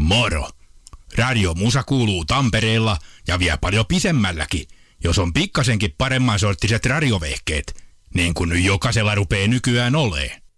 Moro! Radiomusa kuuluu Tampereella ja vielä paljon pisemmälläkin, jos on pikkasenkin paremman sorttiset radiovehkeet, niin kuin nyt jokaisella rupee nykyään olee.